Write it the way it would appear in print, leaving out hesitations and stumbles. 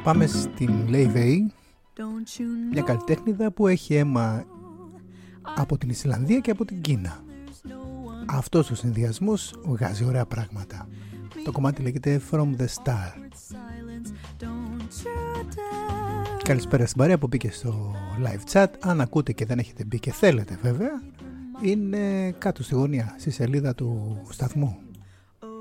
Πάμε στην Laufey, μια καλλιτέχνηδα που έχει αίμα από την Ισλανδία και από την Κίνα. Αυτός ο συνδυασμός βγάζει ωραία πράγματα. Το κομμάτι λέγεται From the Star. Καλησπέρα στην παρέα που μπήκε στο live chat. Αν ακούτε και δεν έχετε μπει και θέλετε βέβαια, είναι κάτω στη γωνία, στη σελίδα του σταθμού.